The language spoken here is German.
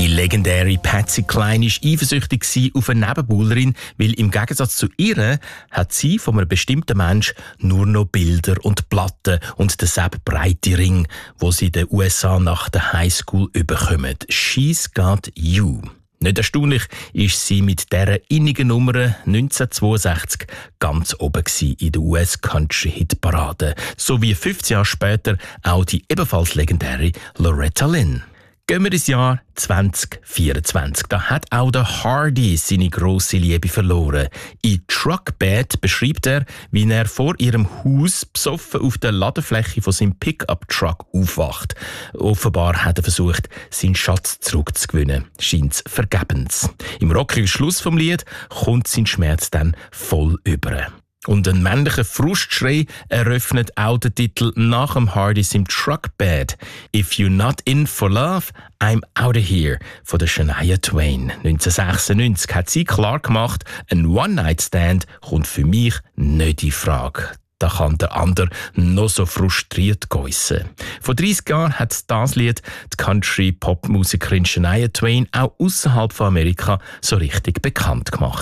Die legendäre Patsy Cline war eifersüchtig auf eine Nebenbuhlerin, weil im Gegensatz zu ihr hat sie von einem bestimmten Menschen nur noch Bilder und Platten und denselben breiten Ring, wo sie in den USA nach der Highschool überkommen. She's Got You. Nicht erstaunlich ist sie mit dieser innigen Nummer 1962 ganz oben in der US-Country-Hit-Parade. So wie 15 Jahre später auch die ebenfalls legendäre Loretta Lynn. Gehen wir ins Jahr 2024. Da hat auch der Hardy seine grosse Liebe verloren. In Truck Bed beschreibt er, wie er vor ihrem Haus besoffen auf der Ladefläche von seinem Pickup-Truck aufwacht. Offenbar hat er versucht, seinen Schatz zurückzugewinnen. Scheint's vergebens. Im rockigen Schluss vom Lied kommt sein Schmerz dann voll über. Und ein männlicher Frustschrei eröffnet auch den Titel nach dem Hardys im Truck Bed. If you're not in for love, I'm out of here von der Shania Twain. 1996 hat sie klar gemacht, ein One-Night-Stand kommt für mich nicht in Frage. Da kann der andere noch so frustriert geissen. Vor 30 Jahren hat das Lied die Country-Pop-Musikerin Shania Twain auch außerhalb von Amerika so richtig bekannt gemacht.